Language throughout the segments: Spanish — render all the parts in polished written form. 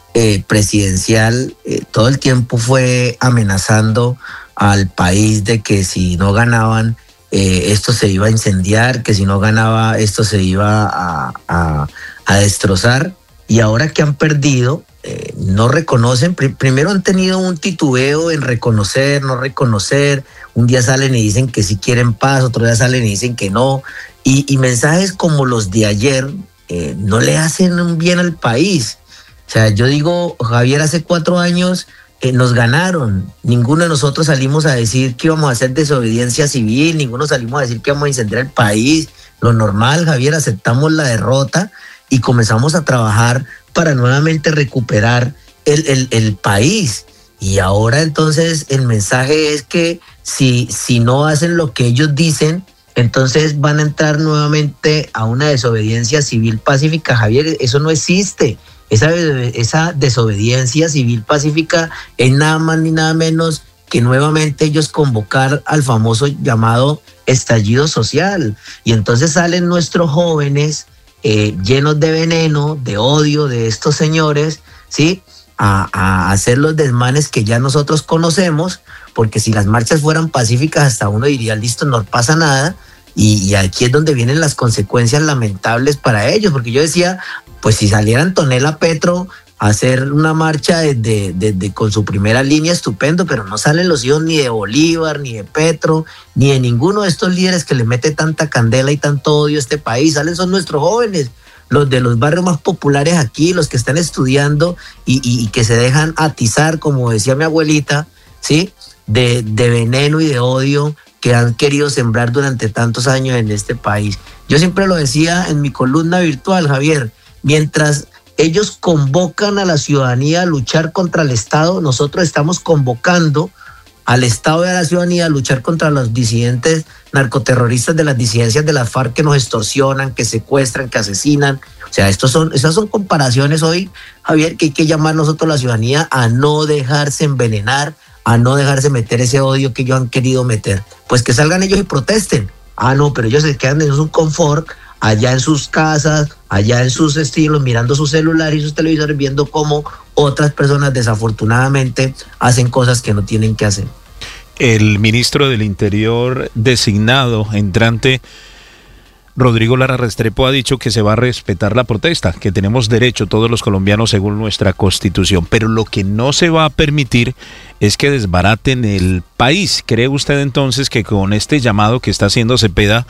presidencial todo el tiempo fue amenazando al país de que si no ganaban, esto se iba a incendiar, que si no ganaba, esto se iba a destrozar. Y ahora que han perdido, no reconocen, primero han tenido un titubeo en reconocer, no reconocer. Un día salen y dicen que sí quieren paz, otro día salen y dicen que no. Y mensajes como los de ayer no le hacen un bien al país. O sea, yo digo, Javier, hace 4 años nos ganaron. Ninguno de nosotros salimos a decir que íbamos a hacer desobediencia civil, ninguno salimos a decir que íbamos a incendiar el país. Lo normal, Javier, aceptamos la derrota y comenzamos a trabajar para nuevamente recuperar el país. Y ahora entonces el mensaje es que si no hacen lo que ellos dicen, entonces van a entrar nuevamente a una desobediencia civil pacífica. Javier, eso no existe. Esa desobediencia civil pacífica es nada más ni nada menos que nuevamente ellos convocar al famoso llamado estallido social. Y entonces salen nuestros jóvenes llenos de veneno, de odio de estos señores, ¿sí?, a hacer los desmanes que ya nosotros conocemos, porque si las marchas fueran pacíficas hasta uno diría, listo, no pasa nada, y aquí es donde vienen las consecuencias lamentables para ellos, porque yo decía, pues si saliera Antonella Petro a hacer una marcha con su primera línea, estupendo, pero no salen los hijos ni de Bolívar, ni de Petro, ni de ninguno de estos líderes que le mete tanta candela y tanto odio a este país. Salen son nuestros jóvenes, los de los barrios más populares aquí, los que están estudiando y que se dejan atizar, como decía mi abuelita, ¿sí?, de veneno y de odio que han querido sembrar durante tantos años en este país. Yo siempre lo decía en mi columna virtual, Javier, mientras ellos convocan a la ciudadanía a luchar contra el Estado, nosotros estamos convocando al Estado y a la ciudadanía a luchar contra los disidentes narcoterroristas de las disidencias de las FARC que nos extorsionan, que secuestran, que asesinan. O sea, esas son comparaciones hoy, Javier, que hay que llamar nosotros a la ciudadanía a no dejarse envenenar, a no dejarse meter ese odio que ellos han querido meter. Pues que salgan ellos y protesten. Ah, no, pero ellos se quedan en su confort, allá en sus casas, allá en sus estilos, mirando su celular y sus televisores, viendo cómo otras personas desafortunadamente hacen cosas que no tienen que hacer. El ministro del Interior designado, entrante, Rodrigo Lara Restrepo, ha dicho que se va a respetar la protesta, que tenemos derecho todos los colombianos según nuestra Constitución, pero lo que no se va a permitir es que desbaraten el país. ¿Cree usted entonces que con este llamado que está haciendo Cepeda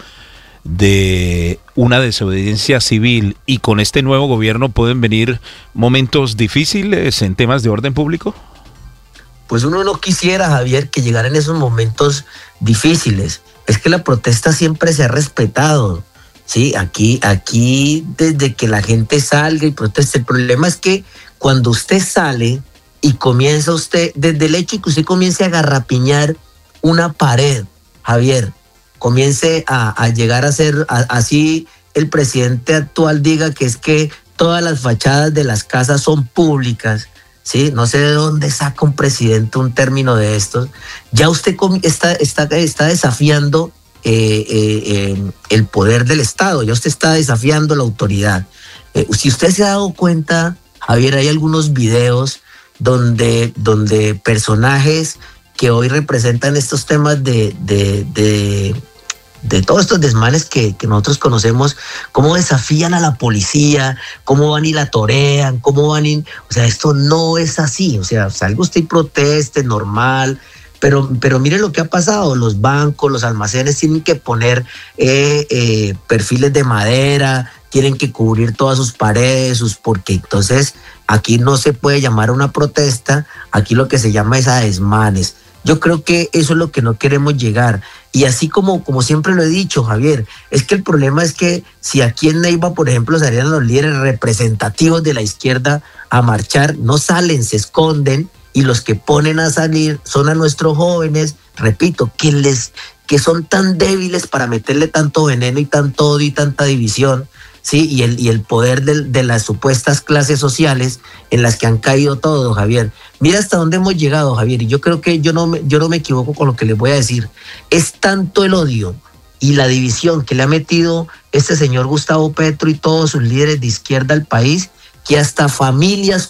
de una desobediencia civil y con este nuevo gobierno pueden venir momentos difíciles en temas de orden público? Pues uno no quisiera, Javier, que llegaran esos momentos difíciles. Es que la protesta siempre se ha respetado. Sí, aquí desde que la gente salga y proteste, el problema es que cuando usted sale y comienza usted, desde el hecho de que usted comience a garrapiñar una pared, Javier, comience a llegar a ser, así el presidente actual diga que es que todas las fachadas de las casas son públicas, ¿sí? No sé de dónde saca un presidente un término de estos. Ya usted está desafiando el poder del Estado, ya usted está desafiando la autoridad. Si usted se ha dado cuenta, Javier, hay algunos videos donde personajes que hoy representan estos temas de todos estos desmanes que nosotros conocemos, cómo desafían a la policía, cómo van y la torean, cómo van y... O sea, esto no es así. O sea, salga usted y proteste, normal. Pero mire lo que ha pasado, los bancos, los almacenes tienen que poner perfiles de madera, tienen que cubrir todas sus paredes, porque entonces aquí no se puede llamar a una protesta, aquí lo que se llama es a desmanes. Yo creo que eso es lo que no queremos llegar. Y así como siempre lo he dicho, Javier, es que el problema es que si aquí en Neiva, por ejemplo, salieran los líderes representativos de la izquierda a marchar, no salen, se esconden, y los que ponen a salir son a nuestros jóvenes, repito, que son tan débiles para meterle tanto veneno y tanto odio y tanta división, ¿sí? Y el poder de las supuestas clases sociales en las que han caído todos, Javier. Mira hasta dónde hemos llegado, Javier, y yo creo que yo no me equivoco con lo que les voy a decir. Es tanto el odio y la división que le ha metido este señor Gustavo Petro y todos sus líderes de izquierda al país, que hasta familias